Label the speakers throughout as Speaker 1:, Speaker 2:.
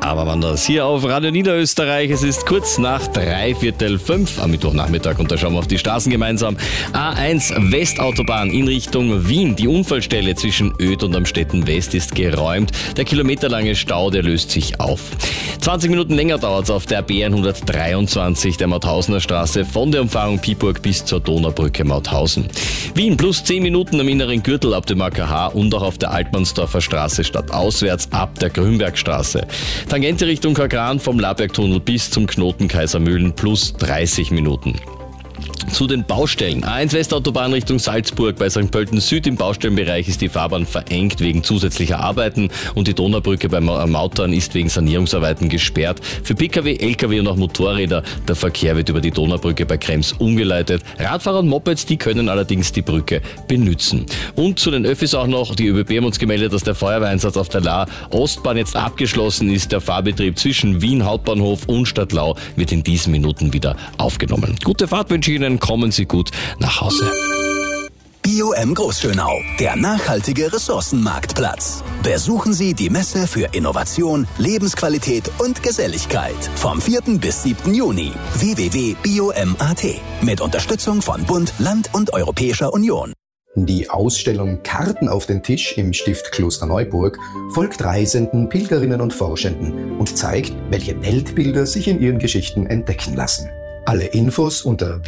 Speaker 1: Aber wann das hier auf Radio Niederösterreich, es ist kurz nach 5:03 am Mittwochnachmittag und da schauen wir auf die Straßen gemeinsam. A1 Westautobahn in Richtung Wien. Die Unfallstelle zwischen Öd und Amstetten West ist geräumt. Der kilometerlange Stau, der löst sich auf. 20 Minuten länger dauert es auf der B123 der Mauthausener Straße von der Umfahrung Piburg bis zur Donaubrücke Mauthausen. Wien plus 10 Minuten am inneren Gürtel ab dem AKH und auch auf der Altmannsdorfer Straße stadtauswärts ab der Grünbergstraße. Tangente Richtung Kagran vom Labergtunnel bis zum Knoten Kaisermühlen plus 30 Minuten. Zu den Baustellen. A1 Westautobahn Richtung Salzburg bei St. Pölten Süd im Baustellenbereich ist die Fahrbahn verengt wegen zusätzlicher Arbeiten und die Donaubrücke bei Mautern ist wegen Sanierungsarbeiten gesperrt. Für Pkw, Lkw und auch Motorräder, der Verkehr wird über die Donaubrücke bei Krems umgeleitet. Radfahrer und Mopeds, die können allerdings die Brücke benützen. Und zu den Öffis auch noch, die ÖBB haben uns gemeldet, dass der Feuerwehreinsatz auf der Lahr Ostbahn jetzt abgeschlossen ist. Der Fahrbetrieb zwischen Wien Hauptbahnhof und Stadtlau wird in diesen Minuten wieder aufgenommen. Gute Fahrt wünsche ich Ihnen. Kommen Sie gut nach Hause.
Speaker 2: BioM Großschönau, der nachhaltige Ressourcenmarktplatz. Besuchen Sie die Messe für Innovation, Lebensqualität und Geselligkeit vom 4. bis 7. Juni. www.biom.at mit Unterstützung von Bund, Land und Europäischer Union.
Speaker 3: Die Ausstellung Karten auf den Tisch im Stift Klosterneuburg folgt Reisenden, Pilgerinnen und Forschenden und zeigt, welche Weltbilder sich in ihren Geschichten entdecken lassen. Alle Infos unter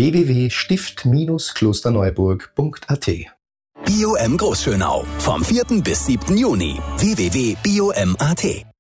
Speaker 3: www.stift-klosterneuburg.at.
Speaker 2: BioM Großschönau vom 4. bis 7. Juni. www.biom.at